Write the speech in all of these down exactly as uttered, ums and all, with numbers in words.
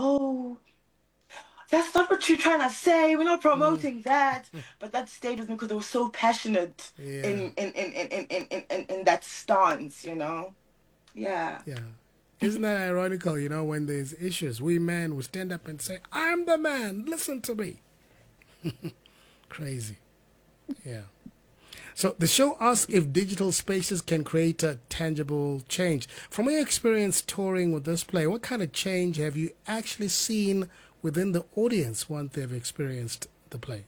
oh, that's not what you're trying to say. We're not Mm. promoting that. But that stayed with me because they were so passionate Yeah, in in in in in in in, in, in that stance, you know? Yeah. yeah. Isn't that ironical? You know, when there's issues, we men will stand up and say, "I'm the man. Listen to me." Crazy. Yeah. So the show asks if digital spaces can create a tangible change. From your experience touring with this play, what kind of change have you actually seen within the audience once they've experienced the play?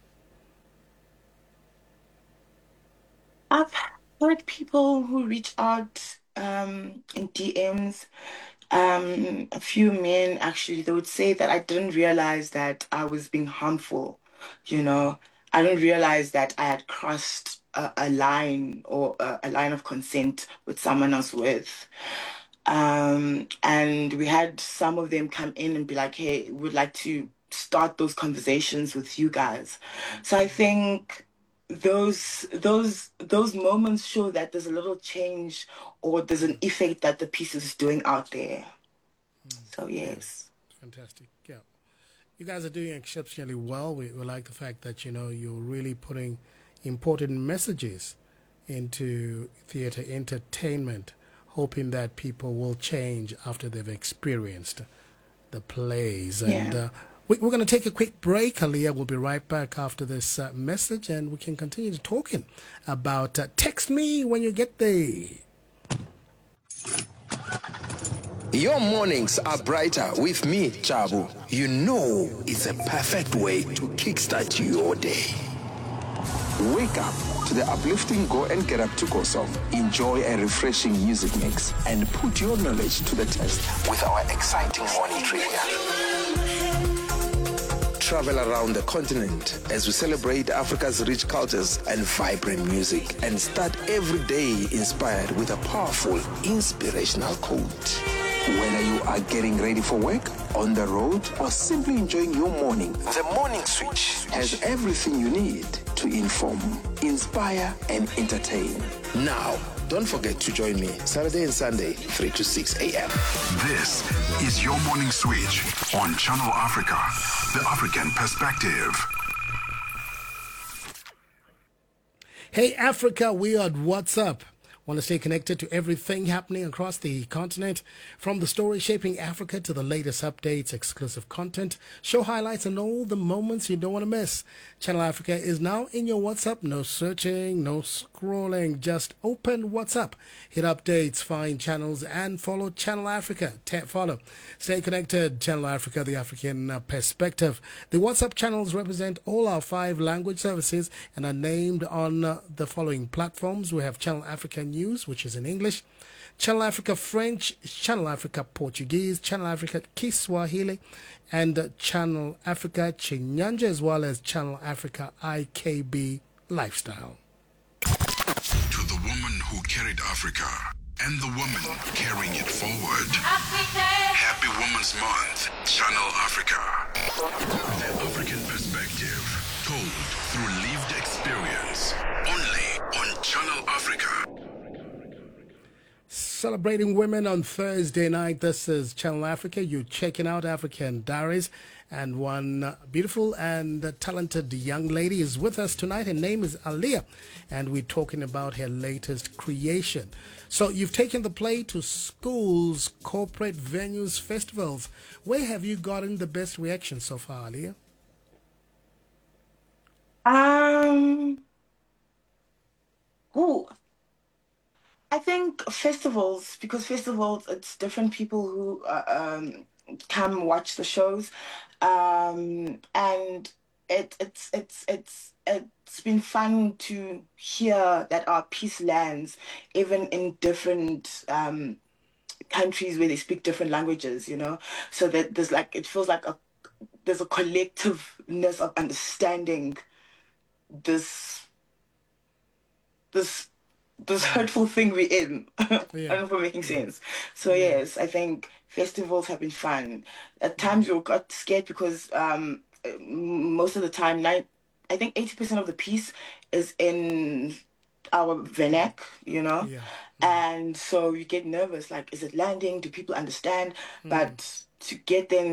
I've heard people who reach out um, in D Ms. Um, a few men actually, they would say that I didn't realize that I was being harmful. You know, I didn't realize that I had crossed a, a line or a, a line of consent with someone I was with. Um, and we had some of them come in and be like, hey, we'd like to start those conversations with you guys. So I think those those those moments show that there's a little change or there's an effect that the piece is doing out there. So Yeah, yes. fantastic. Yeah. You guys are doing exceptionally well. We, we like the fact that, you know, you're really putting important messages into theater entertainment, hoping that people will change after they've experienced the plays. And Yeah. uh, we, we're going to take a quick break. Aaliyah will be right back after this uh, message, and we can continue to talking about uh, text me when you get there. Your mornings are brighter with me, Chabu. You know it's a perfect way to kickstart your day. Wake up to the uplifting Go and Get Up to Go song. Enjoy a refreshing music mix and put your knowledge to the test with our exciting morning trivia. Travel around the continent as we celebrate Africa's rich cultures and vibrant music, and start every day inspired with a powerful, inspirational quote. Whether you are getting ready for work, on the road, or simply enjoying your morning, the Morning Switch has everything you need to inform, inspire, and entertain. Now, don't forget to join me Saturday and Sunday, three to six a.m. This is your morning switch on Channel Africa, the African perspective. Hey Africa, we are at What's Up. Want to stay connected to everything happening across the continent, from the story shaping Africa to the latest updates, exclusive content, show highlights, and all the moments you don't want to miss. Channel Africa is now in your WhatsApp. No searching, no scrolling, just open WhatsApp. Hit updates, find channels, and follow Channel Africa. Tap follow. Stay connected. Channel Africa, the African uh, perspective. The WhatsApp channels represent all our five language services and are named on uh, the following platforms. We have Channel Africa News, which is in English, Channel Africa French, Channel Africa Portuguese, Channel Africa Kiswahili, and uh, Channel Africa Chinyanja, as well as Channel Africa I K B Lifestyle. To the woman who carried Africa and the woman carrying it forward. Africa. Happy Women's Month, Channel Africa. The African perspective, told through lived experience. Only on Channel Africa. Celebrating women on Thursday night. This is Channel Africa. You're checking out African Diaries. And one beautiful and talented young lady is with us tonight. Her name is Aaliyah. And we're talking about her latest creation. So you've taken the play to schools, corporate venues, festivals. Where have you gotten the best reaction so far, Aaliyah? Um, ooh, I think festivals, because festivals, it's different people who uh, um come watch the shows, um, and it it's it's it's it's been fun to hear that our piece lands even in different um countries where they speak different languages, you know, so that there's like it feels like a there's a collectiveness of understanding this this this hurtful thing we're in. I Yeah. don't know if I'm making Yeah. sense. So Yeah. yes, I think festivals have been fun. At times we got scared because um m- most of the time, nine, I think eighty percent of the piece is in our vernac, you know, Yeah. Mm. and so you get nervous. Like, is it landing? Do people understand? Mm. But to get them